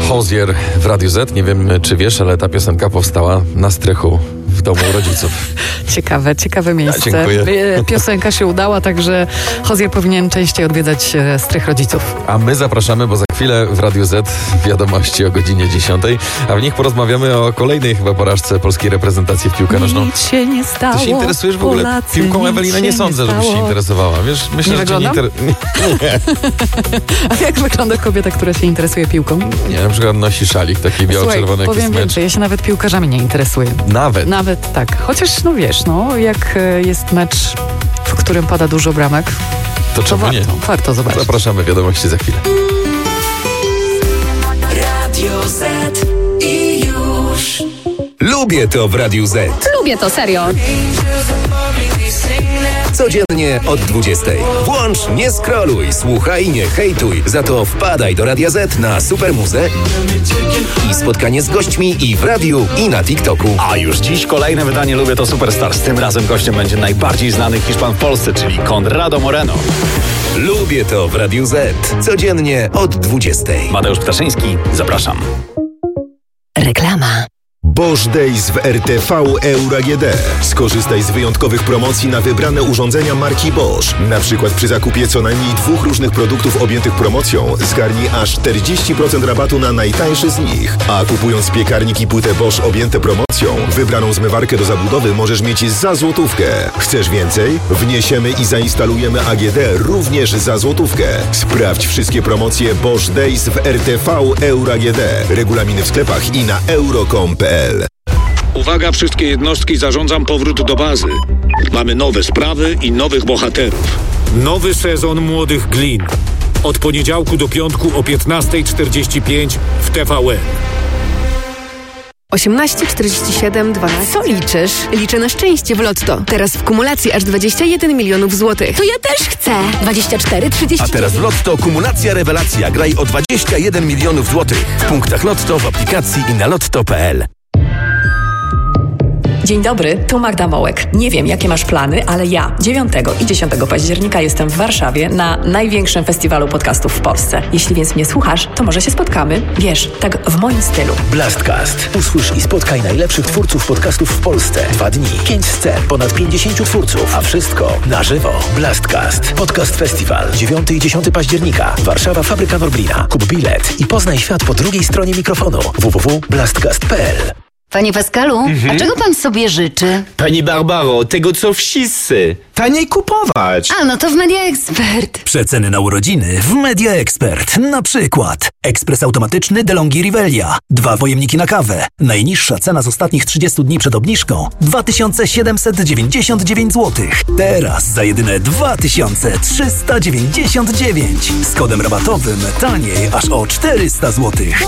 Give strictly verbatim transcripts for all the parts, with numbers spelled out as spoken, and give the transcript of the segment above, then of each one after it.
Hozier w Radiu Z. Nie wiem, czy wiesz, ale ta piosenka powstała na strychu w domu rodziców. Ciekawe, ciekawe miejsce. Ja, dziękuję. Piosenka się udała, także Hozier powinien częściej odwiedzać strych rodziców. A my zapraszamy, bo za chwilę w Radiu Z wiadomości o godzinie dziesiątej, a w nich porozmawiamy o kolejnej chyba porażce polskiej reprezentacji w piłkę nożną. Nic się nie stało. Ty się interesujesz w ogóle Polacy, piłką, Ewelina? Nie sądzę, żebyś się interesowała. Wiesz, myślę, nie że cię nie wyglądam? inter... Nie. A jak wygląda kobieta, która się interesuje piłką? Nie, na przykład nosi szalik taki biało-czerwony, jak powiem jest mecz. więcej, ja się nawet piłkarzami nie interesuję. Nawet? Nawet tak. Chociaż, no wiesz, no, jak jest mecz, w którym pada dużo bramek, To to czemu warto, nie? warto zobaczyć. Zapraszamy, wiadomości za chwilę. Radio Z i już. Lubię to w Radiu Z. Lubię to, serio. Codziennie od dwudziestej. Włącz, nie scrolluj, słuchaj, nie hejtuj. Za to wpadaj do Radia Z na Supermuzę i spotkanie z gośćmi i w radiu, i na TikToku. A już dziś kolejne wydanie Lubię to Superstars. Tym razem gościem będzie najbardziej znany Hiszpan w Polsce, czyli Conrado Moreno. Lubię to w Radiu Z. Codziennie od dwudziestej. Mateusz Ptaszyński, zapraszam. Reklama. Bosch Days w R T V Euro A G D. Skorzystaj z wyjątkowych promocji na wybrane urządzenia marki Bosch. Na przykład przy zakupie co najmniej dwóch różnych produktów objętych promocją zgarnij aż czterdzieści procent rabatu na najtańszy z nich. A kupując piekarnik i płytę Bosch objęte promocją, wybraną zmywarkę do zabudowy możesz mieć za złotówkę. Chcesz więcej? Wniesiemy i zainstalujemy A G D również za złotówkę. Sprawdź wszystkie promocje Bosch Days w R T V Euro A G D. Regulaminy w sklepach i na euro kropka com kropka p l. Uwaga, wszystkie jednostki, zarządzam powrót do bazy. Mamy nowe sprawy i nowych bohaterów. Nowy sezon Młodych Glin. Od poniedziałku do piątku o piętnasta czterdzieści pięć w T V N. osiemnaście czterdzieści siedem dwanaście. Co liczysz? Liczę na szczęście w Lotto. Teraz w kumulacji aż dwadzieścia jeden milionów złotych. To ja też chcę. dwadzieścia cztery trzydzieści. A teraz w Lotto kumulacja rewelacja. Graj o dwadzieścia jeden milionów złotych. W punktach Lotto, w aplikacji i na lotto kropka p l. Dzień dobry, tu Magda Mołek. Nie wiem, jakie masz plany, ale ja dziewiątego i dziesiątego października jestem w Warszawie na największym festiwalu podcastów w Polsce. Jeśli więc mnie słuchasz, to może się spotkamy. Wiesz, tak w moim stylu. Blastcast. Usłysz i spotkaj najlepszych twórców podcastów w Polsce. Dwa dni, pięć scen, ponad pięćdziesięciu twórców, a wszystko na żywo. Blastcast. Podcast Festiwal. dziewiątego i dziesiątego października. Warszawa, Fabryka Norblina. Kup bilet i poznaj świat po drugiej stronie mikrofonu. w w w kropka blastcast kropka p l. Panie Pascalu, Mhm. a czego pan sobie życzy? Pani Barbaro, tego co wszyscy. Taniej kupować. A, no to w Media Expert. Przeceny na urodziny w Media Expert. Na przykład ekspres automatyczny DeLonghi Rivelia. Dwa pojemniki na kawę. Najniższa cena z ostatnich trzydziestu dni przed obniżką dwa tysiące siedemset dziewięćdziesiąt dziewięć złotych. Teraz za jedyne dwa tysiące trzysta dziewięćdziesiąt dziewięć. Z kodem rabatowym taniej aż o czterysta złotych.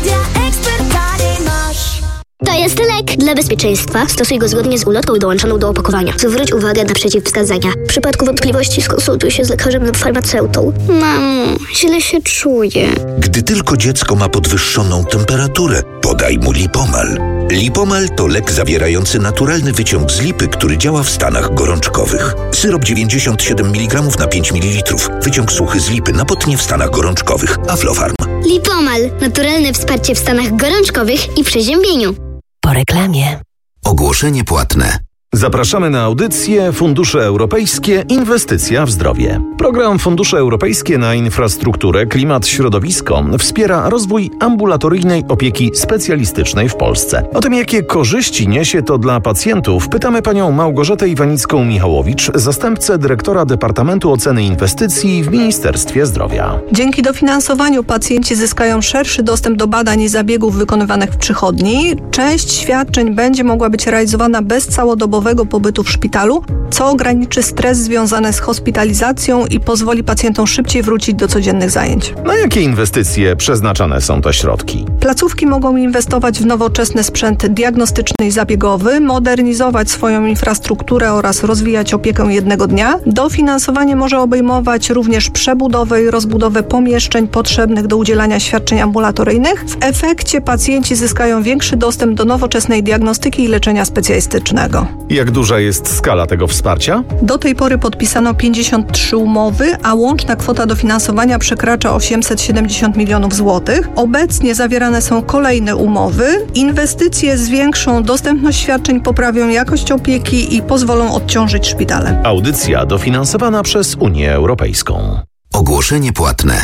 To jest lek. Dla bezpieczeństwa stosuj go zgodnie z ulotką dołączoną do opakowania. Zwróć uwagę na przeciwwskazania. W przypadku wątpliwości skonsultuj się z lekarzem lub farmaceutą. Mamo, źle się czuję. Gdy tylko dziecko ma podwyższoną temperaturę, podaj mu Lipomal. Lipomal to lek zawierający naturalny wyciąg z lipy, który działa w stanach gorączkowych. Syrop dziewięćdziesiąt siedem miligramów na pięć mililitrów. Wyciąg suchy z lipy napotnie w stanach gorączkowych. Aflofarm. Lipomal. Naturalne wsparcie w stanach gorączkowych i przeziębieniu. Po reklamie. Ogłoszenie płatne. Zapraszamy na audycję Fundusze Europejskie Inwestycja w zdrowie. Program Fundusze Europejskie na infrastrukturę, klimat, środowisko wspiera rozwój ambulatoryjnej opieki specjalistycznej w Polsce. O tym, jakie korzyści niesie to dla pacjentów, pytamy panią Małgorzatę Iwanicką-Michałowicz, zastępcę dyrektora Departamentu Oceny Inwestycji w Ministerstwie Zdrowia. Dzięki dofinansowaniu pacjenci zyskają szerszy dostęp do badań i zabiegów wykonywanych w przychodni. Część świadczeń będzie mogła być realizowana bez całodobowego pobytu w szpitalu, co ograniczy stres związany z hospitalizacją i pozwoli pacjentom szybciej wrócić do codziennych zajęć. Na jakie inwestycje przeznaczane są te środki? Placówki mogą inwestować w nowoczesny sprzęt diagnostyczny i zabiegowy, modernizować swoją infrastrukturę oraz rozwijać opiekę jednego dnia. Dofinansowanie może obejmować również przebudowę i rozbudowę pomieszczeń potrzebnych do udzielania świadczeń ambulatoryjnych. W efekcie pacjenci zyskają większy dostęp do nowoczesnej diagnostyki i leczenia specjalistycznego. Jak duża jest skala tego wsparcia? Do tej pory podpisano pięćdziesiąt trzy umowy, a łączna kwota dofinansowania przekracza osiemset siedemdziesiąt milionów złotych. Obecnie zawierane zawierane są kolejne umowy. Inwestycje zwiększą dostępność świadczeń, poprawią jakość opieki i pozwolą odciążyć szpitale. Audycja dofinansowana przez Unię Europejską. Ogłoszenie płatne.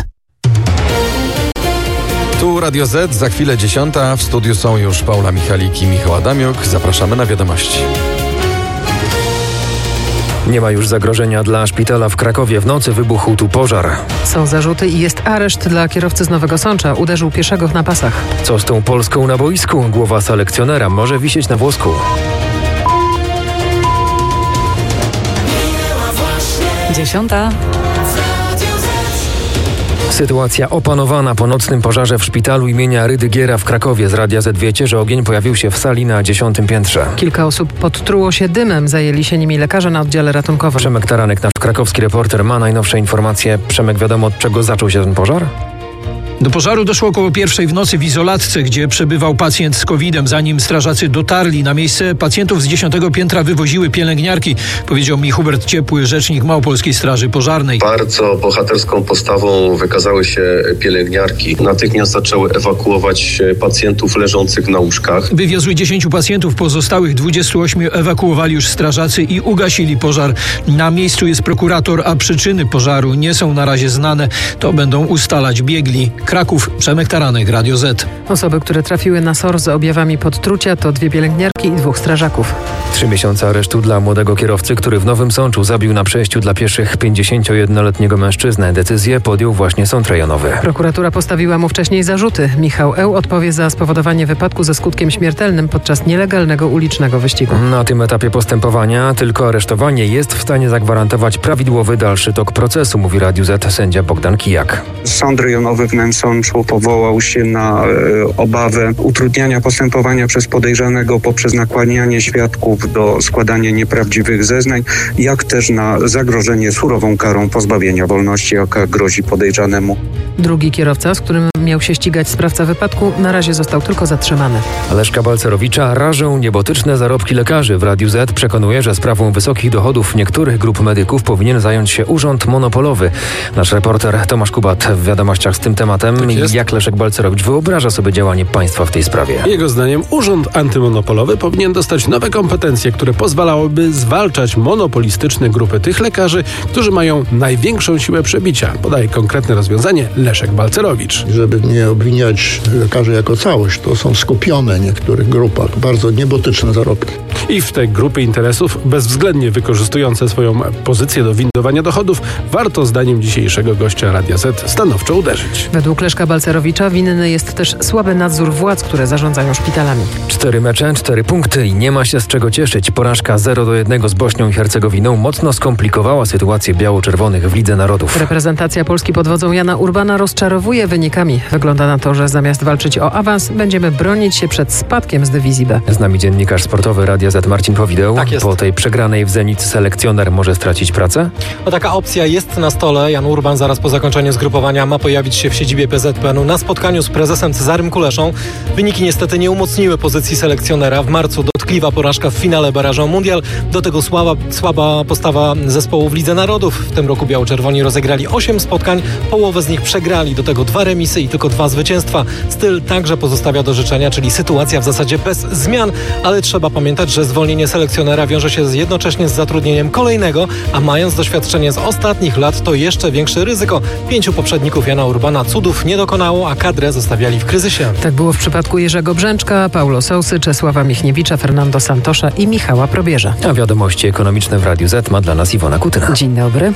Tu Radio Z, za chwilę dziesiąta. W studiu są już Paula Michalik i Michał Adamiuk. Zapraszamy na wiadomości. Nie ma już zagrożenia dla szpitala w Krakowie. W nocy wybuchł tu pożar. Są zarzuty i jest areszt dla kierowcy z Nowego Sącza. Uderzył pieszego na pasach. Co z tą Polską na boisku? Głowa selekcjonera może wisieć na włosku. Dziesiąta. Sytuacja opanowana po nocnym pożarze w szpitalu imienia Rydygiera w Krakowie. Z Radia Z wiecie, że ogień pojawił się w sali na dziesiątym piętrze. Kilka osób podtruło się dymem. Zajęli się nimi lekarze na oddziale ratunkowym. Przemek Taranek, nasz krakowski reporter, ma najnowsze informacje. Przemek, wiadomo, od czego zaczął się ten pożar? Do pożaru doszło około pierwszej w nocy w izolatce, gdzie przebywał pacjent z kowidem. Zanim strażacy dotarli na miejsce, pacjentów z dziesiątego piętra wywoziły pielęgniarki, powiedział mi Hubert Ciepły, rzecznik Małopolskiej Straży Pożarnej. Bardzo bohaterską postawą wykazały się pielęgniarki. Natychmiast zaczęły ewakuować pacjentów leżących na łóżkach. Wywiozły dziesięciu pacjentów, pozostałych dwudziestu ośmiu ewakuowali już strażacy i ugasili pożar. Na miejscu jest prokurator, a przyczyny pożaru nie są na razie znane. To będą ustalać biegli. Kraków, Przemek Taranek, Radio Z. Osoby, które trafiły na S O R z objawami podtrucia, to dwie pielęgniarki i dwóch strażaków. Trzy miesiące aresztu dla młodego kierowcy, który w Nowym Sączu zabił na przejściu dla pieszych pięćdziesięciojednoletniego mężczyznę. Decyzję podjął właśnie Sąd Rejonowy. Prokuratura postawiła mu wcześniej zarzuty. Michał Eł odpowie za spowodowanie wypadku ze skutkiem śmiertelnym podczas nielegalnego ulicznego wyścigu. Na tym etapie postępowania tylko aresztowanie jest w stanie zagwarantować prawidłowy dalszy tok procesu, mówi Radiu Z sędzia Bogdan Kijak. Sąd Rejonowy w Nowym Sączu powołał się na e, obawę utrudniania postępowania przez podejrzanego poprzez nakłanianie świadków do składania nieprawdziwych zeznań, jak też na zagrożenie surową karą pozbawienia wolności, jaka grozi podejrzanemu. Drugi kierowca, z którym miał się ścigać sprawca wypadku, na razie został tylko zatrzymany. Leszka Balcerowicza rażą niebotyczne zarobki lekarzy. W Radiu Z przekonuje, że sprawą wysokich dochodów niektórych grup medyków powinien zająć się urząd monopolowy. Nasz reporter Tomasz Kubat w wiadomościach z tym tematem. Tak jak Leszek Balcerowicz wyobraża sobie działanie państwa w tej sprawie? Jego zdaniem urząd antymonopolowy powinien dostać nowe kompetencje, które pozwalałyby zwalczać monopolistyczne grupy tych lekarzy, którzy mają największą siłę przebicia. Podaje konkretne rozwiązanie Leszek Balcerowicz. Żeby nie obwiniać lekarzy jako całość, to są skupione w niektórych grupach bardzo niebotyczne zarobki. I w te grupy interesów, bezwzględnie wykorzystujące swoją pozycję do windowania dochodów, warto zdaniem dzisiejszego gościa Radia Z stanowczo uderzyć. Według Leszka Balcerowicza winny jest też słaby nadzór władz, które zarządzają szpitalami. Cztery mecze, cztery punkty i nie ma się z czego cieszyć. Porażka zero do jednego z Bośnią i Hercegowiną mocno skomplikowała sytuację biało-czerwonych w Lidze Narodów. Reprezentacja Polski pod wodzą Jana Urbana rozczarowuje wynikami. Wygląda na to, że zamiast walczyć o awans, będziemy bronić się przed spadkiem z dywizji B. Z nami dziennikarz sportowy Radia Z Marcin Powideł. Tak jest. Po tej przegranej w Zenit selekcjoner może stracić pracę? No, taka opcja jest na stole. Jan Urban zaraz po zakończeniu zgrupowania ma pojawić się w siedzibie P Z P N u na spotkaniu z prezesem Cezarym Kuleszą. Wyniki niestety nie umocniły pozycji selekcjonera. W marcu dotkliwa porażka w finale barażu Mundial. Do tego słaba, słaba postawa zespołu w Lidze Narodów. W tym roku biało-czerwoni rozegrali osiem spotkań, połowę z nich przegrali. Do tego dwa remisy i tylko dwa zwycięstwa. Styl także pozostawia do życzenia, czyli sytuacja w zasadzie bez zmian, ale trzeba pamiętać, że zwolnienie selekcjonera wiąże się z jednocześnie z zatrudnieniem kolejnego, a mając doświadczenie z ostatnich lat, to jeszcze większe ryzyko. Pięciu poprzedników Jana Urbana cudów nie dokonało, a kadrę zostawiali w kryzysie. Tak było w przypadku Jerzego Brzęczka, Paulo Sousy, Czesława Michniewicza, Fernando Santosza i Michała Probierza. A wiadomości ekonomiczne w Radiu Z ma dla nas Iwona Kutyna. Dzień dobry.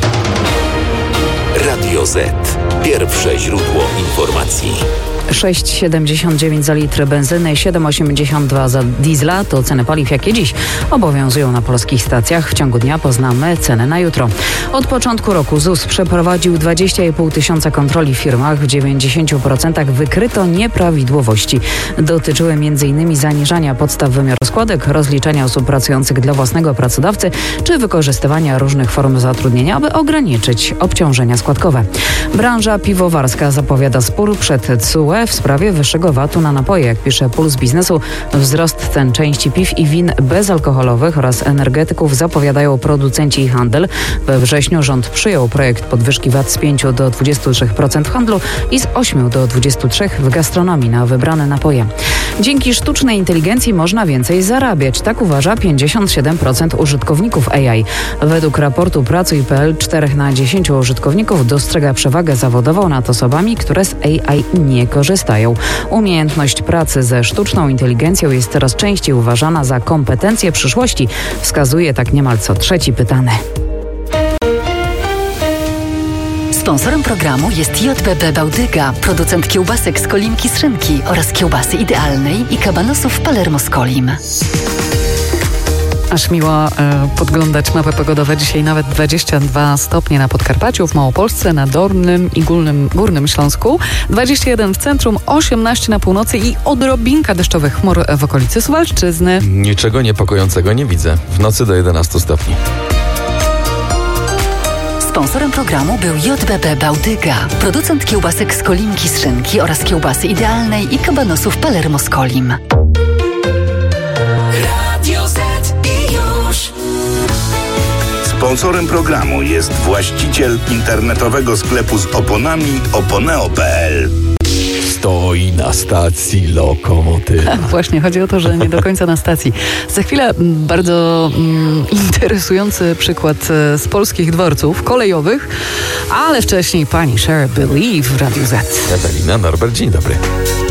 Radio Z. Pierwsze źródło informacji. sześć siedemdziesiąt dziewięć za litr benzyny, siedem osiemdziesiąt dwa za diesla to ceny paliw, jakie dziś obowiązują na polskich stacjach. W ciągu dnia poznamy ceny na jutro. Od początku roku Z U S przeprowadził dwadzieścia i pół tysiąca kontroli w firmach. W dziewięćdziesięciu procentach wykryto nieprawidłowości. Dotyczyły m.in. zaniżania podstaw wymiaru składek, rozliczania osób pracujących dla własnego pracodawcy czy wykorzystywania różnych form zatrudnienia, aby ograniczyć obciążenia składkowe. Branża piwowarska zapowiada spór przed C U W w sprawie wyższego V A T-u na napoje. Jak pisze Puls Biznesu, wzrost cen części piw i win bezalkoholowych oraz energetyków zapowiadają producenci i handel. We wrześniu rząd przyjął projekt podwyżki V A T z pięć do dwudziestu trzech procent w handlu i z ośmiu do dwudziestu trzech procent w gastronomii na wybrane napoje. Dzięki sztucznej inteligencji można więcej zarabiać. Tak uważa pięćdziesiąt siedem procent użytkowników A I. Według raportu Pracuj kropka p l czterech na dziesięciu użytkowników dostrzega przewagę zawodową nad osobami, które z A I nie korzystają. Umiejętność pracy ze sztuczną inteligencją jest coraz częściej uważana za kompetencję przyszłości, wskazuje tak niemal co trzeci pytany. Sponsorem programu jest J B B Bałtyka, producent kiełbasek z Kolimki z szynki oraz kiełbasy idealnej i kabanosów Palermo z Kolim. Aż miło e, podglądać mapy pogodowe. Dzisiaj nawet dwadzieścia dwa stopnie na Podkarpaciu, w Małopolsce, na Dolnym i Górnym, Górnym Śląsku, dwadzieścia jeden w centrum, osiemnaście na północy i odrobinka deszczowych chmur w okolicy Suwalszczyzny. Niczego niepokojącego nie widzę. W nocy do jedenastu stopni. Sponsorem programu był J B B Bałtyka, producent kiełbasek z Kolimki z szynki oraz kiełbasy idealnej i kabanosów Palermo z Kolim. Radio Z i już. Sponsorem programu jest właściciel internetowego sklepu z oponami oponeo kropka p l. Stoi na stacji lokomotywa. Właśnie, chodzi o to, że nie do końca na stacji. Za chwilę bardzo mm, interesujący przykład z polskich dworców kolejowych, ale wcześniej pani Cher Believe w Radiu Z. Ewelina Norbert, dzień dobry.